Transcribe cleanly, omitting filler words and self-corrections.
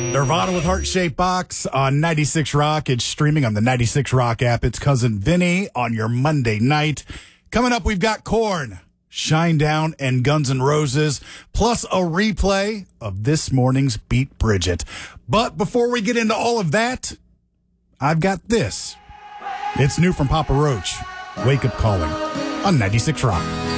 Nirvana with Heart-Shaped Box on 96 Rock. It's streaming on the 96 Rock app. It's Cousin Vinny on your Monday night. Coming up, we've got Korn, Shinedown, and Guns N' Roses, plus a replay of this morning's Beat Bridget. But before we get into all of that, I've got this. It's new from Papa Roach, Wake Up Calling on 96 Rock.